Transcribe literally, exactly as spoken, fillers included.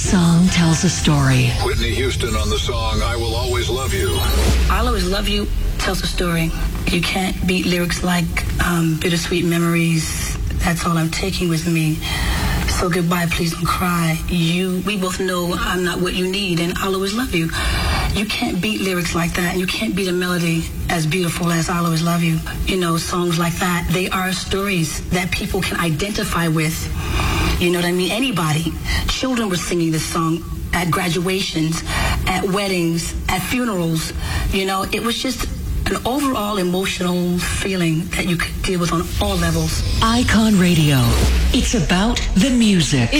song tells a story. Whitney Houston on the song I Will Always Love You. I'll Always Love You tells a story. You can't beat lyrics like um, Bittersweet Memories, That's All I'm Taking With Me, So Goodbye, Please Don't Cry. You, we both know I'm not what you need, and I'll always love you. You can't beat lyrics like that, and you can't beat a melody as beautiful as I'll Always Love You. You know, songs like that, they are stories that people can identify with. You know what I mean? Anybody. Children were singing this song at graduations, at weddings, at funerals. You know, it was just an overall emotional feeling that you could deal with on all levels. Icon Radio. It's about the music.